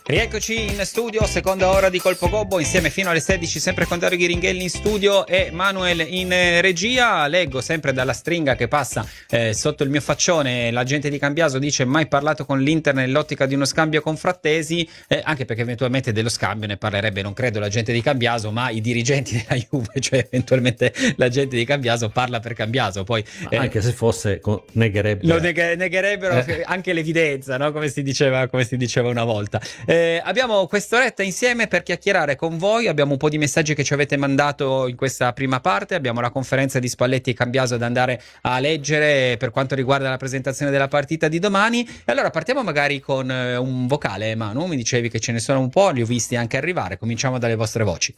Rieccoci in studio, seconda ora di Colpo Gobbo, insieme fino alle 16, sempre con Dario Ghiringhelli in studio e Manuel in regia. Leggo sempre dalla stringa che passa sotto il mio faccione, l'agente di Cambiaso dice mai parlato con l'Inter nell'ottica di uno scambio con Frattesi, anche perché eventualmente dello scambio ne parlerebbe, non credo, l'agente di Cambiaso, ma i dirigenti della Juve, cioè eventualmente l'agente di Cambiaso parla per Cambiaso. Poi anche se fosse, negherebbe. Lo negherebbero anche l'evidenza, no? Come si diceva una volta. Abbiamo quest'oretta insieme per chiacchierare con voi, abbiamo un po' di messaggi che ci avete mandato in questa prima parte, abbiamo la conferenza di Spalletti e Cambiaso da andare a leggere per quanto riguarda la presentazione della partita di domani, e allora partiamo magari con un vocale. Manu, mi dicevi che ce ne sono un po', li ho visti anche arrivare, cominciamo dalle vostre voci.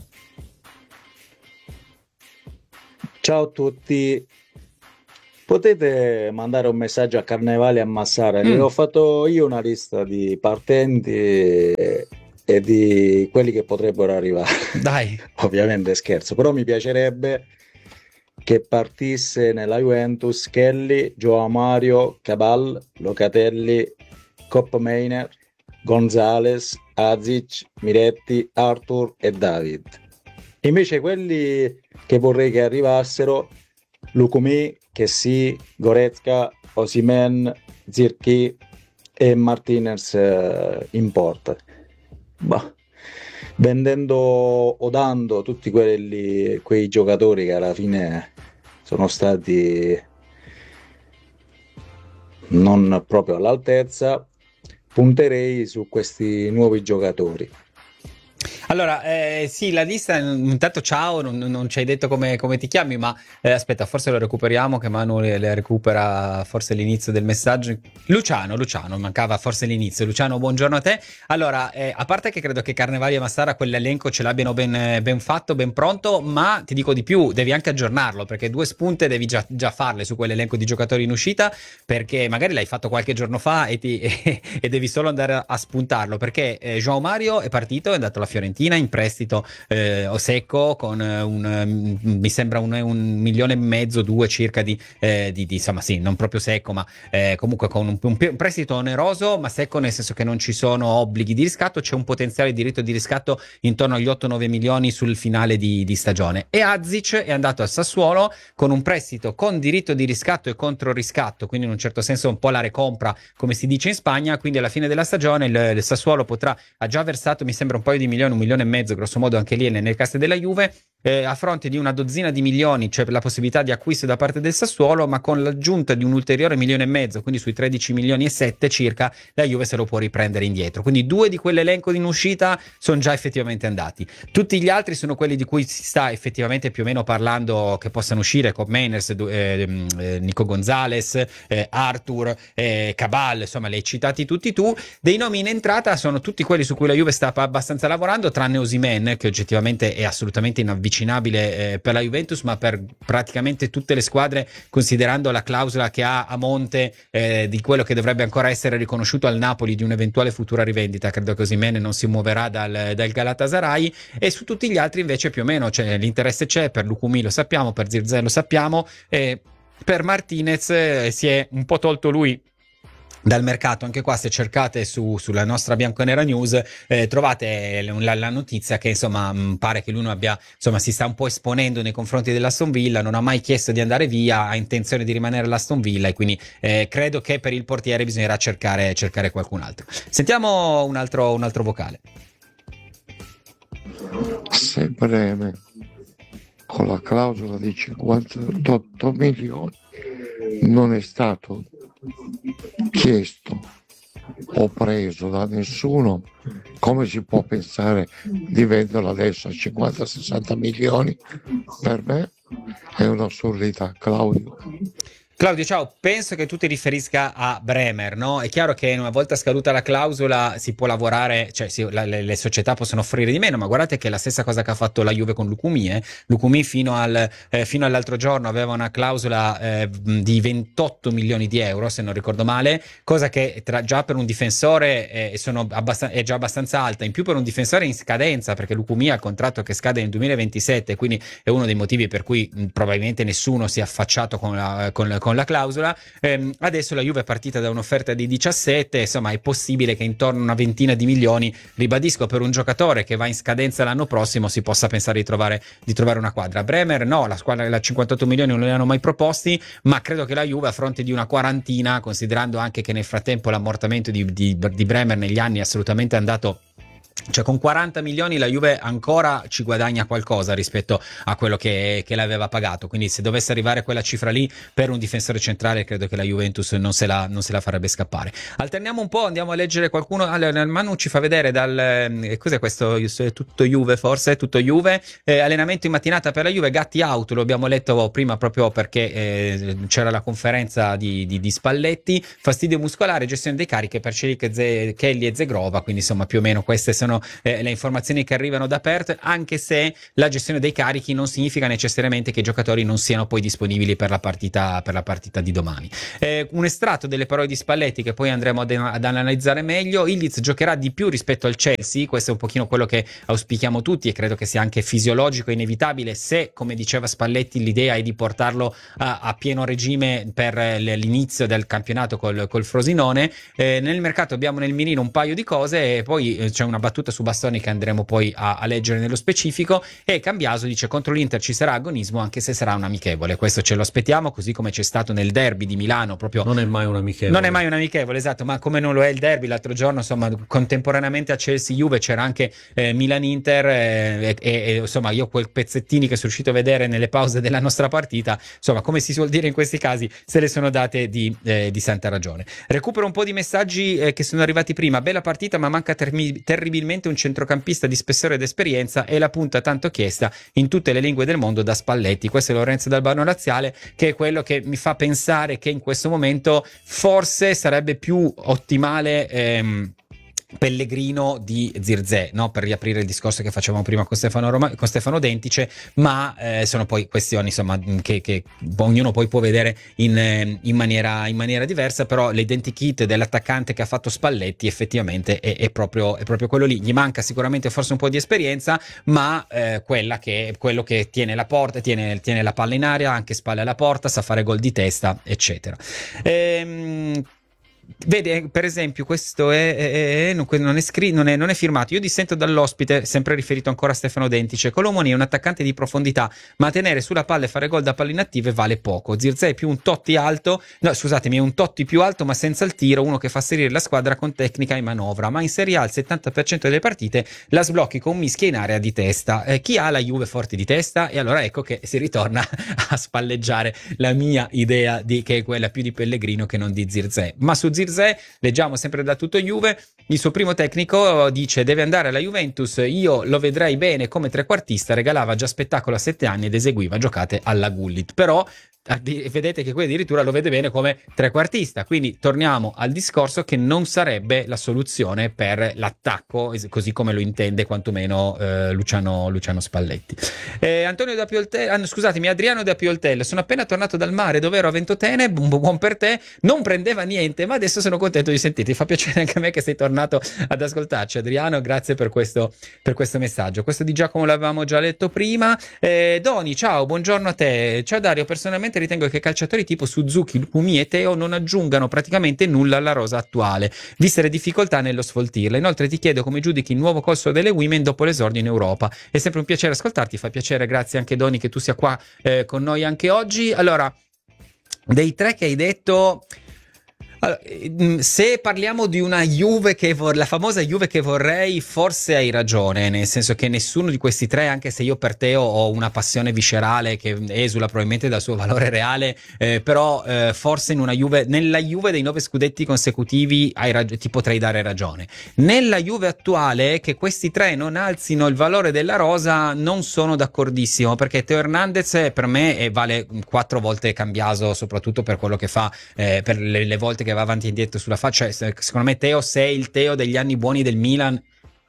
Ciao a tutti, potete mandare un messaggio a Carnevale a Massara, ho fatto io una lista di partenti e di quelli che potrebbero arrivare. Dai. Ovviamente scherzo, però mi piacerebbe che partisse nella Juventus Kelly, Joao Mario, Cabal, Locatelli, Kopp-Mainer, Gonzalez, Azic, Miretti, Arthur e David. Invece quelli che vorrei che arrivassero: Lukumi, Kessi, Goretzka, Osimhen, Zirkzee e Martinez in porta. Vendendo o dando tutti quei giocatori che alla fine sono stati non proprio all'altezza, punterei su questi nuovi giocatori. Allora, sì, la lista, intanto ciao, non ci hai detto come ti chiami, ma aspetta, forse lo recuperiamo, che Manu le recupera forse l'inizio del messaggio. Luciano, mancava forse l'inizio. Luciano, buongiorno a te. Allora, a parte che credo che Carnevali e Massara quell'elenco ce l'abbiano ben fatto, ben pronto, ma ti dico di più, devi anche aggiornarlo, perché 2 spunte devi già farle su quell'elenco di giocatori in uscita, perché magari l'hai fatto qualche giorno fa e devi solo andare a spuntarlo, perché Joao Mario è partito, è andato alla Fiorentina in prestito o secco con mi sembra 1,5 milioni, 2 circa di insomma, sì, non proprio secco, ma comunque con un prestito oneroso, ma secco nel senso che non ci sono obblighi di riscatto, c'è un potenziale diritto di riscatto intorno agli 8-9 milioni sul finale di stagione. E Azic è andato al Sassuolo con un prestito con diritto di riscatto e contro riscatto, quindi in un certo senso un po' la recompra, come si dice in Spagna, quindi alla fine della stagione il Sassuolo ha già versato, mi sembra, un paio di milioni, 1,5 milioni grosso modo anche lì nelle casse della Juve, a fronte di una dozzina di milioni, cioè la possibilità di acquisto da parte del Sassuolo, ma con l'aggiunta di un ulteriore 1,5 milioni, quindi sui 13 milioni e 7 circa, la Juve se lo può riprendere indietro. Quindi 2 di quell'elenco in uscita sono già effettivamente andati. Tutti gli altri sono quelli di cui si sta effettivamente più o meno parlando che possano uscire, come Mainers, Nico Gonzalez, Arthur, Cabal, insomma li hai citati tutti tu. Dei nomi in entrata sono tutti quelli su cui la Juve sta abbastanza lavorando, tranne Osimhen, che oggettivamente è assolutamente inavvicinabile per la Juventus, ma per praticamente tutte le squadre, considerando la clausola che ha a monte di quello che dovrebbe ancora essere riconosciuto al Napoli di un'eventuale futura rivendita. Credo che Osimhen non si muoverà dal Galatasaray, e su tutti gli altri invece più o meno l'interesse c'è. Per Lukumi lo sappiamo, per Zirkzee lo sappiamo, e per Martinez si è un po' tolto lui dal mercato. Anche qua, se cercate sulla nostra bianconera news, trovate la notizia che insomma pare che lui non abbia, insomma, si sta un po' esponendo nei confronti dell'Aston Villa, non ha mai chiesto di andare via, ha intenzione di rimanere all'Aston Villa, e quindi credo che per il portiere bisognerà cercare qualcun altro. Sentiamo un altro vocale. Se Breme con la clausola di 58 milioni non è stato chiesto o preso da nessuno, come si può pensare di venderlo adesso a 50-60 milioni? Per me è un'assurdità. Claudio, ciao, penso che tu ti riferisca a Bremer, no? È chiaro che una volta scaduta la clausola si può lavorare, cioè le società possono offrire di meno, ma guardate che è la stessa cosa che ha fatto la Juve con Lukumi. Lukumi fino all'altro giorno aveva una clausola di 28 milioni di euro, se non ricordo male, cosa che già per un difensore è già abbastanza alta, in più per un difensore in scadenza, perché Lukumi ha il contratto che scade nel 2027, quindi è uno dei motivi per cui probabilmente nessuno si è affacciato con con la clausola. Adesso la Juve è partita da un'offerta di 17, insomma è possibile che intorno a una ventina di milioni, ribadisco, per un giocatore che va in scadenza l'anno prossimo si possa pensare di trovare una quadra. Bremer no, la squadra da 58 milioni non li hanno mai proposti, ma credo che la Juve, a fronte di una quarantina, considerando anche che nel frattempo l'ammortamento di Bremer negli anni è assolutamente andato, cioè con 40 milioni la Juve ancora ci guadagna qualcosa rispetto a quello che l'aveva pagato, quindi se dovesse arrivare quella cifra lì per un difensore centrale credo che la Juventus non se la farebbe scappare. Alterniamo un po', andiamo a leggere qualcuno. Allora, Manu ci fa vedere cos'è questo, tutto Juve, forse tutto Juve, allenamento in mattinata per la Juve, Gatti out, lo abbiamo letto prima proprio perché c'era la conferenza di Spalletti, fastidio muscolare, gestione dei carichi per Celik, Kelly e Zegrova, quindi insomma più o meno queste sono le informazioni che arrivano da Perth, anche se la gestione dei carichi non significa necessariamente che i giocatori non siano poi disponibili per la partita di domani. Un estratto delle parole di Spalletti che poi andremo ad analizzare meglio. Ildiz giocherà di più rispetto al Chelsea, questo è un pochino quello che auspichiamo tutti e credo che sia anche fisiologico e inevitabile se, come diceva Spalletti, l'idea è di portarlo a pieno regime per l'inizio del campionato col Frosinone. Nel mercato abbiamo nel mirino un paio di cose e poi c'è una battuta su Bastoni che andremo poi a leggere nello specifico, e Cambiaso dice contro l'Inter ci sarà agonismo anche se sarà un amichevole. Questo ce lo aspettiamo, così come c'è stato nel derby di Milano, proprio non è mai un amichevole, esatto, ma come non lo è il derby l'altro giorno, insomma contemporaneamente a Chelsea Juve c'era anche Milan Inter e insomma io quei pezzettini che sono riuscito a vedere nelle pause della nostra partita, insomma come si suol dire in questi casi, se le sono date di santa ragione. Recupero un po' di messaggi che sono arrivati prima. Bella partita ma manca terribilmente un centrocampista di spessore ed esperienza e la punta tanto chiesta in tutte le lingue del mondo da Spalletti. Questo è Lorenzo d'Albano Laziale, che è quello che mi fa pensare che in questo momento forse sarebbe più ottimale Pellegrino di Zirkzee, no? Per riaprire il discorso che facevamo prima con Stefano Dentice, ma sono poi questioni insomma che ognuno poi può vedere in maniera diversa, però l'identikit dell'attaccante che ha fatto Spalletti effettivamente è proprio quello lì. Gli manca sicuramente forse un po' di esperienza, ma quello che tiene la porta, tiene la palla in aria, anche spalle alla porta, sa fare gol di testa, eccetera. Vede, per esempio, questo non è firmato. Io dissento dall'ospite, sempre riferito ancora a Stefano Dentice. Colomoni è un attaccante di profondità, ma tenere sulla palla e fare gol da palle inattive vale poco. Zirkzee è più un Totti alto, no, scusatemi, è un Totti più alto, ma senza il tiro, uno che fa salire la squadra con tecnica e manovra. Ma in Serie A il 70% delle partite la sblocchi con mischia in area di testa. Chi ha la Juve forte di testa? E allora ecco che si ritorna a spalleggiare la mia idea che è quella più di Pellegrino che non di Zirkzee. Ma su Zirkzee leggiamo sempre da tutto Juve, il suo primo tecnico dice deve andare alla Juventus, io lo vedrei bene come trequartista, regalava già spettacolo a 7 anni ed eseguiva giocate alla Gullit, però vedete che qui addirittura lo vede bene come trequartista, quindi torniamo al discorso che non sarebbe la soluzione per l'attacco così come lo intende quantomeno Luciano Spalletti. Adriano da Pioltello, sono appena tornato dal mare dove ero a Ventotene, buon per te, non prendeva niente ma adesso sono contento di sentirti, fa piacere anche a me che sei tornato ad ascoltarci Adriano, grazie per questo messaggio. Questo di Giacomo l'avevamo già letto prima. Doni, ciao, buongiorno a te. Ciao Dario, personalmente ritengo che calciatori tipo Suzuki, Lukumi e Teo non aggiungano praticamente nulla alla rosa attuale, viste le difficoltà nello sfoltirla. Inoltre ti chiedo come giudichi il nuovo corso delle Women dopo l'esordio in Europa. È sempre un piacere ascoltarti, fa piacere, grazie anche Doni che tu sia qua con noi anche oggi. Allora, dei tre che hai detto, allora, se parliamo di una Juve la famosa Juve che vorrei, forse hai ragione, nel senso che nessuno di questi tre, anche se io per Teo ho una passione viscerale che esula probabilmente dal suo valore reale, però forse nella Juve dei 9 scudetti consecutivi ti potrei dare ragione. Nella Juve attuale, che questi tre non alzino il valore della rosa, non sono d'accordissimo, perché Teo Hernandez per me vale 4 volte Cambiaso, soprattutto per quello che fa, per le volte che va avanti e indietro sulla faccia. Secondo me Teo, se è il Teo degli anni buoni del Milan,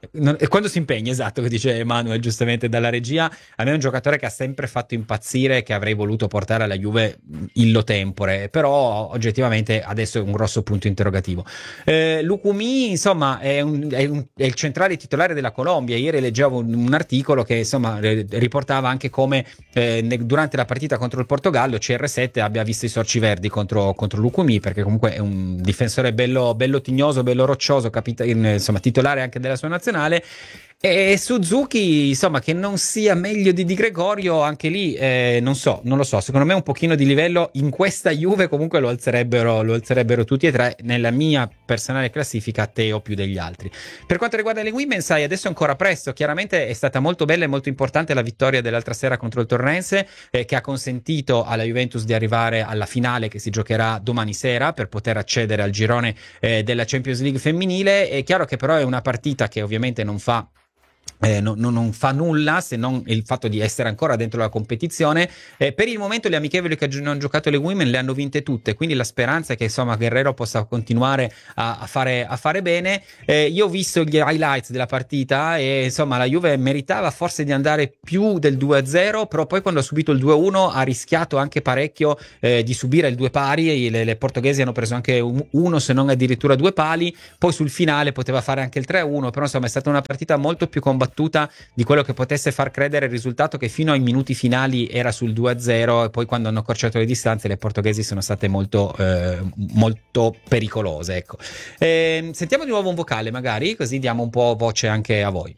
quando si impegna, esatto, che dice Emanuele giustamente dalla regia. A me è un giocatore che ha sempre fatto impazzire, che avrei voluto portare alla Juve illo tempore, però oggettivamente adesso è un grosso punto interrogativo. Lukumi, insomma, è il centrale titolare della Colombia. Ieri leggevo un articolo che insomma riportava anche come durante la partita contro il Portogallo CR7 abbia visto i sorci verdi contro Lukumi, perché comunque è un difensore bello tignoso, bello roccioso, insomma titolare anche della sua nazionale. E Suzuki, insomma, che non sia meglio di Gregorio, anche lì non lo so, secondo me un pochino di livello in questa Juve comunque lo alzerebbero tutti e tre. Nella mia personale classifica Teo più degli altri. Per quanto riguarda le women, sai, adesso è ancora presto. Chiaramente è stata molto bella e molto importante la vittoria dell'altra sera contro il Torrense, che ha consentito alla Juventus di arrivare alla finale che si giocherà domani sera per poter accedere al girone della Champions League femminile. È chiaro che però è una partita che ovviamente non fa non fa nulla se non il fatto di essere ancora dentro la competizione. Per il momento le amichevoli che hanno giocato le women le hanno vinte tutte, quindi la speranza è che insomma Guerrero possa continuare a fare bene. Io ho visto gli highlights della partita e insomma la Juve meritava forse di andare più del 2-0, però poi quando ha subito il 2-1 ha rischiato anche parecchio di subire il 2 pari. Le portoghesi hanno preso anche uno, se non addirittura 2 pali. Poi sul finale poteva fare anche il 3-1, però insomma è stata una partita molto più combattuta di quello che potesse far credere il risultato, che fino ai minuti finali era sul 2-0, e poi quando hanno accorciato le distanze le portoghesi sono state molto pericolose, ecco. Sentiamo di nuovo un vocale magari, così diamo un po' voce anche a voi.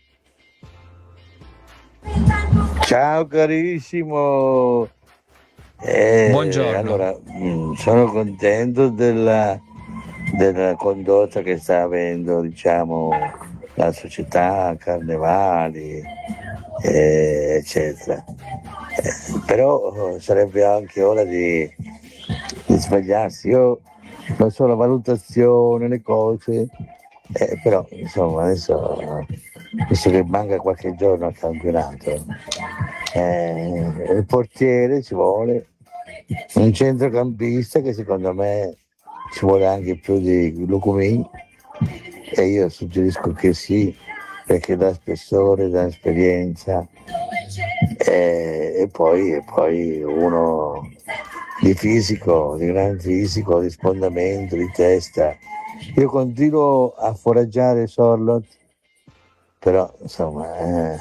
Ciao carissimo, buongiorno. Allora, sono contento della condotta che sta avendo, diciamo, la società, Carnevali, eccetera. Però sarebbe anche ora di svegliarsi. Io non so la valutazione, le cose, però insomma adesso, visto che manca qualche giorno al campionato, il portiere ci vuole, un centrocampista che secondo me ci vuole anche più di Lukumi, e io suggerisco che sì, perché dà spessore, dà esperienza, e poi uno di fisico, di gran fisico, di sfondamento, di testa. Io continuo a foraggiare Sorloth, però insomma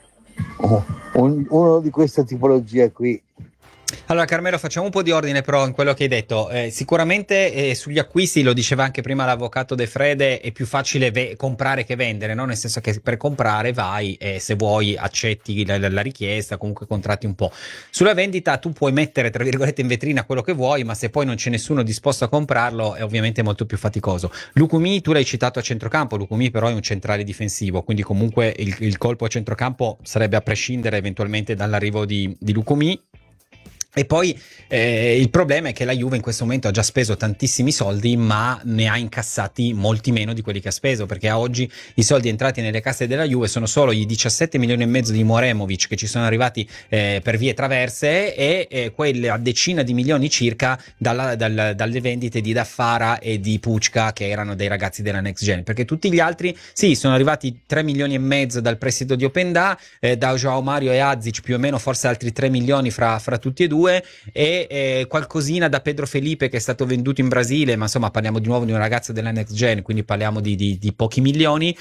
uno di questa tipologia qui. Allora Carmelo, facciamo un po' di ordine però in quello che hai detto. Sicuramente sugli acquisti, lo diceva anche prima l'avvocato De Frede, è più facile comprare che vendere, no? Nel senso che per comprare vai e se vuoi accetti la richiesta, comunque contratti un po'. Sulla vendita tu puoi mettere tra virgolette in vetrina quello che vuoi, ma se poi non c'è nessuno disposto a comprarlo è ovviamente molto più faticoso. Lukumi, tu l'hai citato a centrocampo, Lukumi però è un centrale difensivo, quindi comunque il colpo a centrocampo sarebbe a prescindere eventualmente dall'arrivo di Lukumi. E poi il problema è che la Juve in questo momento ha già speso tantissimi soldi, ma ne ha incassati molti meno di quelli che ha speso, perché a oggi i soldi entrati nelle casse della Juve sono solo i 17 milioni e mezzo di Moremovic che ci sono arrivati per vie traverse, e quelle a decina di milioni circa dalle vendite di Daffara e di Pucca, che erano dei ragazzi della Next Gen, perché tutti gli altri sì, sono arrivati 3 milioni e mezzo dal prestito di Openda, da João Mario e Azic più o meno, forse altri 3 milioni fra tutti e due, e qualcosina da Pedro Felipe che è stato venduto in Brasile, ma insomma parliamo di nuovo di un ragazzo della Next Gen, quindi parliamo di pochi milioni.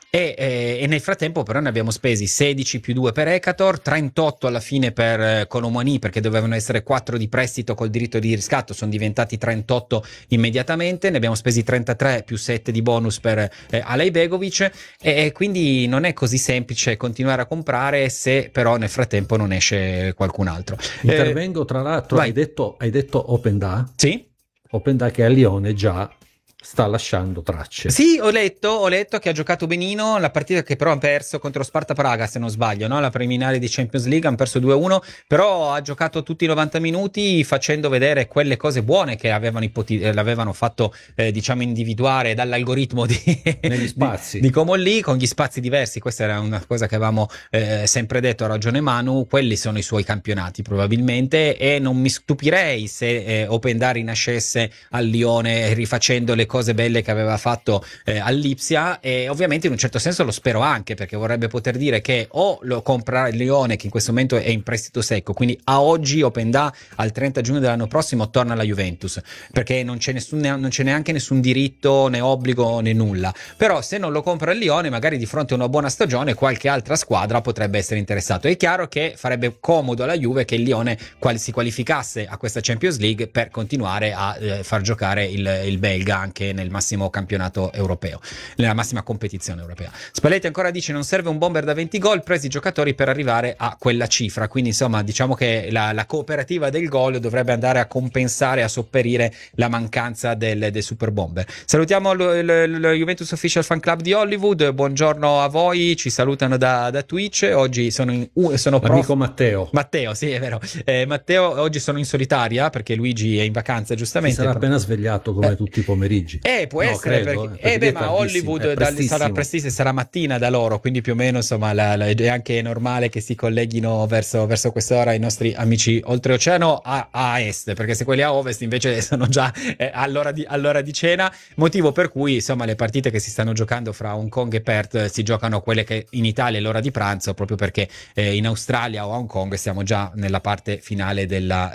E nel frattempo però ne abbiamo spesi 16 più 2 per Ekator, 38 alla fine per Colomani, perché dovevano essere 4 di prestito col diritto di riscatto, sono diventati 38 immediatamente, ne abbiamo spesi 33 più 7 di bonus per Alej Begovic, e quindi non è così semplice continuare a comprare se però nel frattempo non esce qualcun altro. Intervengo, tra l'altro, hai detto Openda? Sì? Openda che a Lione già sta lasciando tracce. Sì, ho letto che ha giocato benino la partita, che però ha perso contro Sparta Praga, se non sbaglio, no? La preliminare di Champions League hanno perso 2-1, però ha giocato tutti i 90 minuti facendo vedere quelle cose buone che l'avevano fatto diciamo individuare dall'algoritmo negli spazi di Comolli, con gli spazi diversi. Questa era una cosa che avevamo sempre detto, ha ragione Manu, quelli sono i suoi campionati probabilmente, e non mi stupirei se Openda rinascesse al Lione rifacendo le cose belle che aveva fatto all'Ipsia, e ovviamente in un certo senso lo spero anche, perché vorrebbe poter dire che o lo compra il Lione, che in questo momento è in prestito secco, quindi a oggi Openda al 30 giugno dell'anno prossimo torna alla Juventus, perché non c'è neanche nessun diritto né obbligo né nulla. Però se non lo compra il Lione, magari di fronte a una buona stagione qualche altra squadra potrebbe essere interessato. È chiaro che farebbe comodo alla Juve che il Lione si qualificasse a questa Champions League per continuare a far giocare il belga anche nel massimo campionato europeo, nella massima competizione europea. Spalletti ancora dice: non serve un bomber da 20 gol, presi giocatori per arrivare a quella cifra. Quindi insomma diciamo che la cooperativa del gol dovrebbe andare a compensare, a sopperire la mancanza del super bomber. Salutiamo il Juventus Official Fan Club di Hollywood, buongiorno a voi, ci salutano da Twitch. Oggi sono amico Matteo, sì, è vero. Matteo, oggi sono in solitaria perché Luigi è in vacanza, giustamente. Si sarà appena svegliato come tutti i pomeriggi. Può essere, credo, perché ma Hollywood sarà prestissimo, sarà mattina da loro, quindi più o meno insomma è anche normale che si colleghino verso quest'ora i nostri amici oltreoceano a est, perché se quelli a ovest invece sono già all'ora di cena, motivo per cui insomma le partite che si stanno giocando fra Hong Kong e Perth si giocano quelle che in Italia è l'ora di pranzo, proprio perché in Australia o a Hong Kong siamo già nella parte finale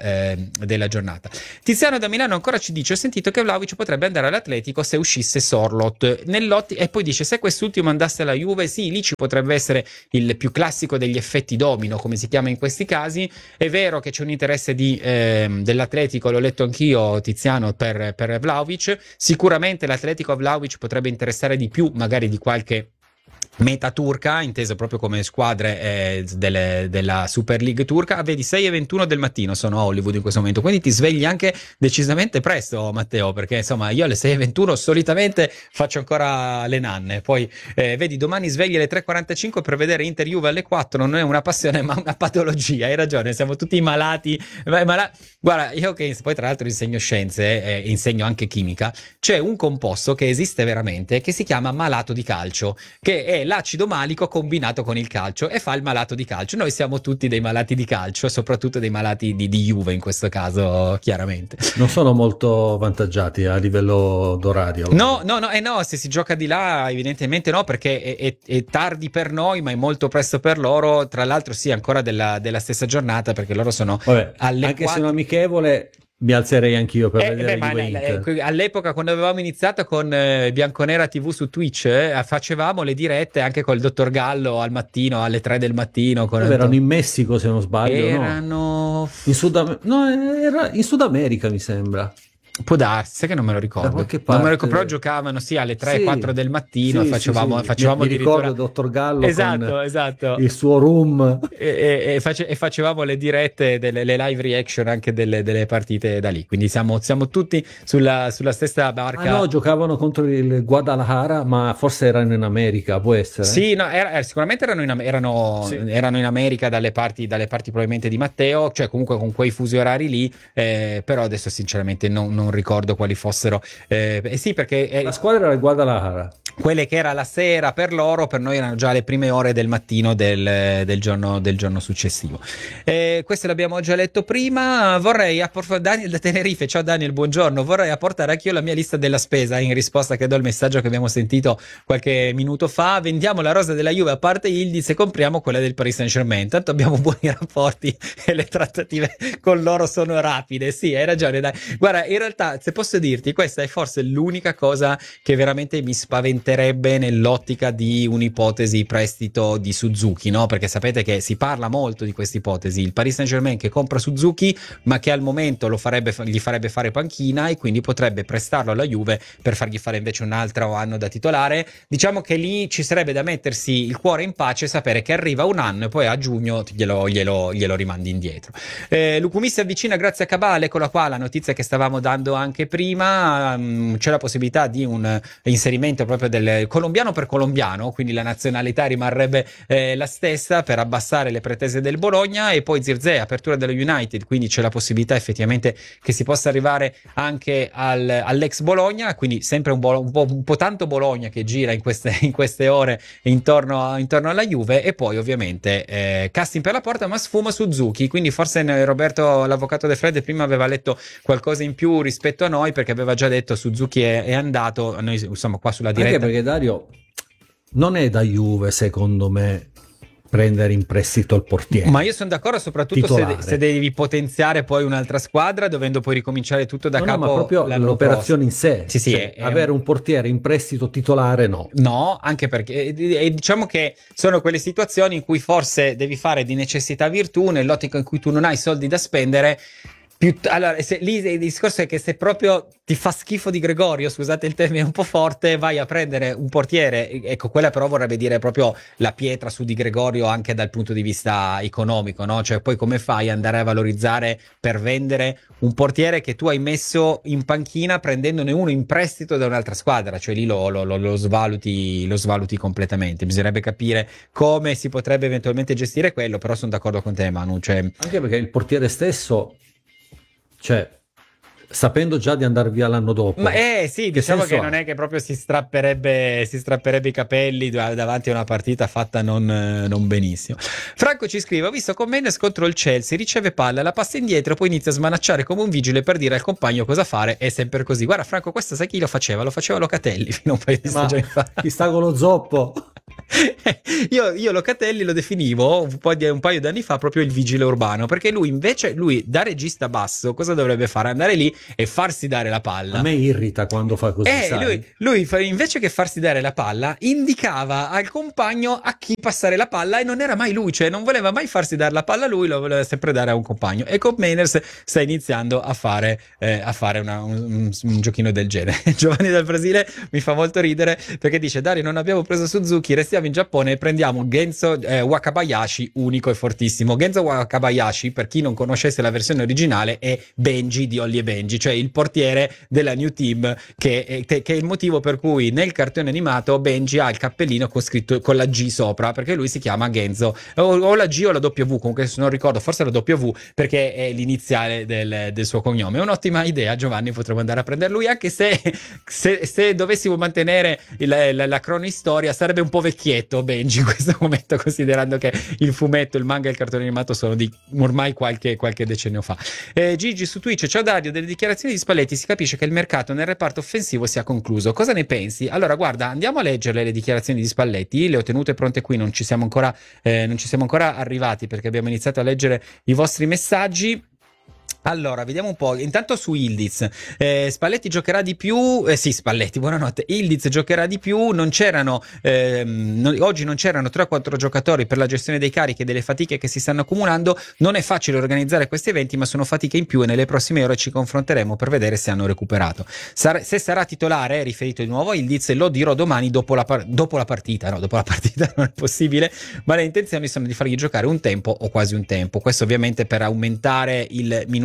della giornata. Tiziano da Milano ancora ci dice: ho sentito che Vlahovic potrebbe andare all'Atletico se uscisse Sorloth e poi dice: se quest'ultimo andasse alla Juve, sì, lì ci potrebbe essere il più classico degli effetti domino, come si chiama in questi casi. È vero che c'è un interesse dell'Atletico, l'ho letto anch'io, Tiziano, per Vlahovic. Sicuramente l'Atletico a Vlahovic potrebbe interessare di più magari di qualche meta turca, inteso proprio come squadre della Super League turca. Vedi, 6:21 del mattino sono a Hollywood in questo momento, quindi ti svegli anche decisamente presto, Matteo, perché insomma io alle 6:21 solitamente faccio ancora le nanne. Poi vedi, domani svegli alle 3:45 per vedere Inter Juve alle 4. Non è una passione ma una patologia, hai ragione, siamo tutti malati. Guarda, io che poi tra l'altro insegno scienze, insegno anche chimica, c'è un composto che esiste veramente che si chiama malato di calcio, che è l'acido malico combinato con il calcio e fa il malato di calcio. Noi siamo tutti dei malati di calcio, soprattutto dei malati di Juve in questo caso, chiaramente. Non sono molto vantaggiati a livello d'orario. No, se si gioca di là evidentemente no, perché è tardi per noi ma è molto presto per loro. Tra l'altro sì, ancora della stessa giornata, perché loro sono alle anche 4... se non amichevole mi alzerei anch'io per vedere Juve. All'epoca, quando avevamo iniziato con Bianconera TV su Twitch, facevamo le dirette anche col dottor Gallo al mattino, alle 3 del mattino. Erano in Messico, se non sbaglio. Erano era in Sud America, mi sembra. Può darsi, sai che non me lo ricordo. Non me lo ricordo, però giocavano sì alle 3 e 4 del mattino, facevamo mi ricordo il dottor Gallo esatto. il suo room e facevamo le dirette, le live reaction anche delle partite da lì, quindi siamo tutti sulla stessa barca. No, giocavano contro il Guadalajara, ma forse erano in America, può essere? Sì, no, sicuramente erano in America dalle parti probabilmente di Matteo, cioè comunque con quei fusi orari lì, però adesso sinceramente non ricordo quali fossero. Sì, perché la squadra era il Guadalajara. Quelle che era la sera per loro, per noi erano già le prime ore del mattino del giorno successivo. Questo l'abbiamo già letto prima. Vorrei Daniel da Tenerife, ciao Daniel, buongiorno. Vorrei apportare anch'io la mia lista della spesa in risposta che do al messaggio che abbiamo sentito qualche minuto fa. Vendiamo la rosa della Juve a parte Yildiz e compriamo quella del Paris Saint-Germain. Tanto abbiamo buoni rapporti e le trattative con loro sono rapide. Sì, hai ragione, dai. Guarda, in realtà, se posso dirti, questa è forse l'unica cosa che veramente mi spaventerebbe nell'ottica di un'ipotesi prestito di Suzuki, no? Perché sapete che si parla molto di questa ipotesi, il Paris Saint-Germain che compra Suzuki ma che al momento gli farebbe fare panchina e quindi potrebbe prestarlo alla Juve per fargli fare invece un altro anno da titolare. Diciamo che lì ci sarebbe da mettersi il cuore in pace e sapere che arriva un anno e poi a giugno glielo rimandi indietro. Lucumi si avvicina grazie a Cabal, eccola qua la notizia che stavamo dando anche prima. C'è la possibilità di un inserimento proprio del colombiano per colombiano, quindi la nazionalità rimarrebbe la stessa per abbassare le pretese del Bologna. E poi Zirkzee, apertura dello United, quindi c'è la possibilità effettivamente che si possa arrivare anche all'ex Bologna, quindi sempre un po' tanto Bologna che gira in queste ore intorno alla Juve. E poi ovviamente casting per la porta, ma sfuma Suzuki, quindi forse Roberto, l'avvocato De Fred, prima aveva letto qualcosa in più rispetto a noi, perché aveva già detto Suzuki è andato. Noi insomma qua sulla diretta, anche perché Dario non è da Juve secondo me prendere in prestito il portiere. Ma io sono d'accordo, soprattutto se devi potenziare poi un'altra squadra, dovendo poi ricominciare tutto da capo. No, ma proprio l'operazione in sé. Sì, cioè, avere un portiere in prestito titolare no, anche perché diciamo che sono quelle situazioni in cui forse devi fare di necessità virtù, nell'ottica in cui tu non hai soldi da spendere. Allora, lì il discorso è che se proprio ti fa schifo Di Gregorio, scusate il termine un po' forte, vai a prendere un portiere. Ecco, quella però vorrebbe dire proprio la pietra su Di Gregorio anche dal punto di vista economico, no? Cioè poi come fai ad andare a valorizzare per vendere un portiere che tu hai messo in panchina prendendone uno in prestito da un'altra squadra? Cioè lì lo svaluti completamente. Bisognerebbe capire come si potrebbe eventualmente gestire quello, però sono d'accordo con te, Manu. Cioè, anche perché il portiere stesso, cioè sapendo già di andare via l'anno dopo, ma sì, diciamo che non è che proprio si strapperebbe i capelli davanti a una partita fatta non benissimo. Franco ci scrive: ho visto Comenes contro il Chelsea, riceve palla, la passa indietro, poi inizia a smanacciare come un vigile per dire al compagno cosa fare. È sempre così. Guarda Franco, questo sai chi lo faceva Locatelli fino a un paio di stagioni fa. Chi sta con lo zoppo? Io Locatelli lo definivo un paio d'anni fa proprio il vigile urbano, perché lui da regista basso cosa dovrebbe fare? Andare lì e farsi dare la palla. A me irrita quando fa così. Lui invece che farsi dare la palla indicava al compagno a chi passare la palla, e non era mai lui, cioè non voleva mai farsi dare la palla lui, lo voleva sempre dare a un compagno. E con Mainers sta iniziando a fare un giochino del genere. Giovanni dal Brasile mi fa molto ridere perché dice: Dario, non abbiamo preso Suzuki, restiamo in Giappone e prendiamo Genzo Wakabayashi, unico e fortissimo. Genzo Wakabayashi, per chi non conoscesse la versione originale, è Benji di Holly e Benji, cioè il portiere della New Team, che è il motivo per cui nel cartone animato Benji ha il cappellino con scritto con la G sopra, perché lui si chiama Genzo, o la G o la W, comunque se non ricordo, forse la W, perché è l'iniziale del suo cognome. È un'ottima idea, Giovanni, potremmo andare a prendere lui, anche se dovessimo mantenere la cronistoria sarebbe un po' vecchietto Benji in questo momento, considerando che il fumetto, il manga e il cartone animato sono di ormai qualche decennio fa. Gigi su Twitch: ciao Dario, delle dichiarazioni di Spalletti si capisce che il mercato nel reparto offensivo sia concluso. Cosa ne pensi? Allora guarda, andiamo a leggerle le dichiarazioni di Spalletti, le ho tenute pronte qui, non ci siamo ancora arrivati perché abbiamo iniziato a leggere i vostri messaggi. Allora, vediamo un po'. Intanto su Ildiz, Spalletti giocherà di più. Sì, Spalletti, buonanotte. Ildiz giocherà di più. Oggi non c'erano 3 o 4 giocatori per la gestione dei carichi e delle fatiche che si stanno accumulando. Non è facile organizzare questi eventi, ma sono fatiche in più e nelle prossime ore ci confronteremo per vedere se hanno recuperato. Se sarà titolare, riferito di nuovo a Ildiz, lo dirò domani dopo la partita. No, dopo la partita non è possibile, ma le intenzioni sono di fargli giocare un tempo o quasi un tempo. Questo ovviamente per aumentare il minutaggio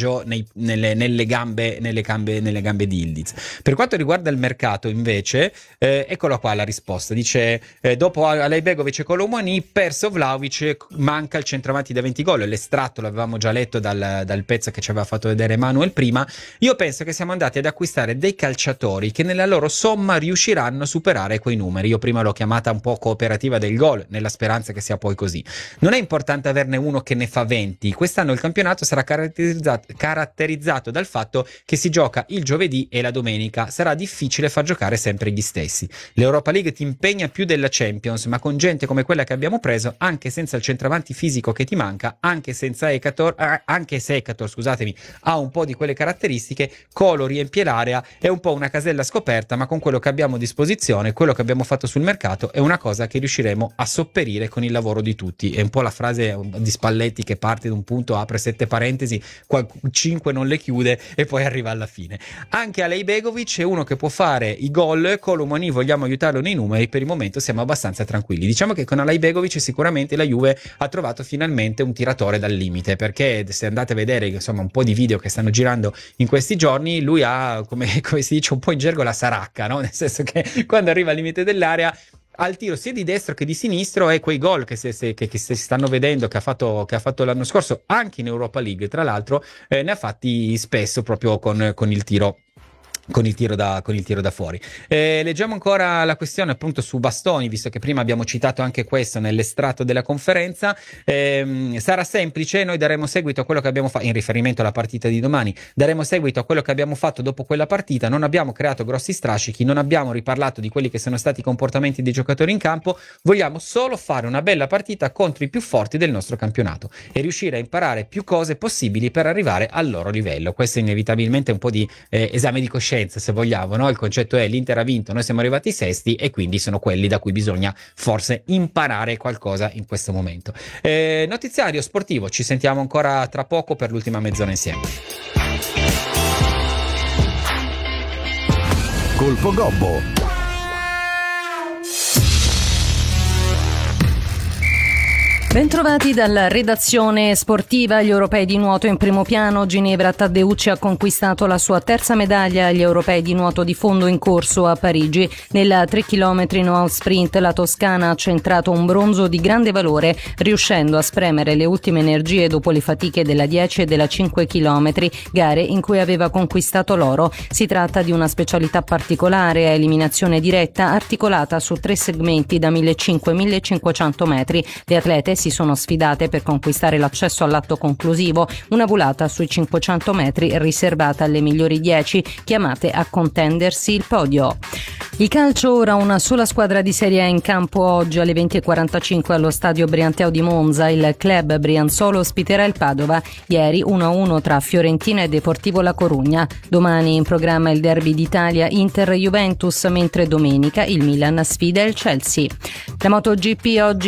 nelle gambe di Ildiz. Per quanto riguarda il mercato invece, eccola qua la risposta. Dice: dopo Alejbegovic e Colomani, perso Vlahovic, manca il centravanti da 20 gol. L'estratto l'avevamo già letto dal pezzo che ci aveva fatto vedere Emanuel prima. Io penso che siamo andati ad acquistare dei calciatori che nella loro somma riusciranno a superare quei numeri. Io prima l'ho chiamata un po' cooperativa del gol, nella speranza che sia poi così. Non è importante averne uno che ne fa 20. Quest'anno il campionato sarà caratterizzato dal fatto che si gioca il giovedì e la domenica. Sarà difficile far giocare sempre gli stessi. L'Europa League ti impegna più della Champions, ma con gente come quella che abbiamo preso, anche senza il centravanti fisico che ti manca, anche se Ekator, scusatemi, ha un po' di quelle caratteristiche, Colo riempie l'area, è un po' una casella scoperta, ma con quello che abbiamo a disposizione, quello che abbiamo fatto sul mercato, è una cosa che riusciremo a sopperire con il lavoro di tutti. È un po' la frase di Spalletti che parte da un punto, apre 7 parentesi, 5 non le chiude e poi arriva alla fine. Anche Alejbegovic è uno che può fare i gol. Colomani, vogliamo aiutarlo nei numeri, per il momento siamo abbastanza tranquilli. Diciamo che con Alejbegovic sicuramente la Juve ha trovato finalmente un tiratore dal limite, perché se andate a vedere insomma un po' di video che stanno girando in questi giorni, lui ha, come si dice un po' in gergo, la saracca, no? Nel senso che quando arriva al limite dell'area al tiro sia di destro che di sinistro, e quei gol che si stanno vedendo che ha fatto l'anno scorso anche in Europa League, tra l'altro, ne ha fatti spesso proprio con il tiro da fuori. Leggiamo ancora la questione appunto su Bastoni, visto che prima abbiamo citato anche questo nell'estratto della conferenza. Sarà semplice, noi daremo seguito a quello che abbiamo fatto in riferimento alla partita di domani, daremo seguito a quello che abbiamo fatto dopo quella partita, non abbiamo creato grossi strascichi, non abbiamo riparlato di quelli che sono stati i comportamenti dei giocatori in campo, vogliamo solo fare una bella partita contro i più forti del nostro campionato e riuscire a imparare più cose possibili per arrivare al loro livello. Questo è inevitabilmente un po' di esame di coscienza, se vogliamo, no? Il concetto è: l'Inter ha vinto, noi siamo arrivati sesti e quindi sono quelli da cui bisogna forse imparare qualcosa in questo momento. Notiziario sportivo, ci sentiamo ancora tra poco per l'ultima mezz'ora insieme. Colpo Gobbo. Bentrovati dalla redazione sportiva. Gli europei di nuoto in primo piano. Ginevra Taddeucci ha conquistato la sua terza medaglia agli europei di nuoto di fondo in corso a Parigi. Nella 3 km no sprint la toscana ha centrato un bronzo di grande valore, riuscendo a spremere le ultime energie dopo le fatiche della 10 e della 5 km, gare in cui aveva conquistato l'oro. Si tratta di una specialità particolare a eliminazione diretta, articolata su 3 segmenti da 1.500-1.500 metri. Le atlete si sono sfidate per conquistare l'accesso all'atto conclusivo, una volata sui 500 metri riservata alle migliori 10, chiamate a contendersi il podio. Il calcio, ora una sola squadra di Serie A in campo oggi alle 20.45 allo stadio Brianteo di Monza. Il club brianzolo ospiterà il Padova. Ieri 1-1 tra Fiorentina e Deportivo La Corugna. Domani in programma il derby d'Italia Inter-Juventus, mentre domenica il Milan sfida il Chelsea. La MotoGP oggi